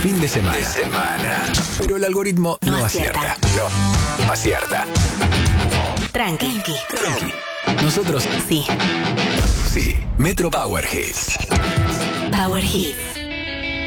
fin de semana. Pero el algoritmo no acierta. No acierta. Tranqui. Nosotros Sí. sí. Metro Power Hits. Power Hits.